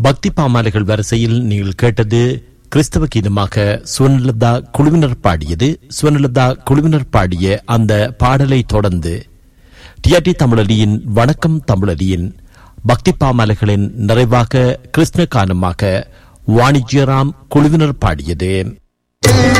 பக்தி பாமாலைகள் வரிசையில் நீங்கள் கேட்டது கிறிஸ்தவ கீதமாக சுவர்ணலதா குழுவினர் பாடியது. சுவர்ணலதா குழுவினர் பாடிய அந்த பாடலை தொடர்ந்து டிஆர்டி தமிழொலியின் வணக்கம் தமிழொலியின் பக்தி பாமாலைகளின் நிறைவாக கிருஷ்ண கானமாக வாணிஜ்யராம் குழுவினர் பாடியது.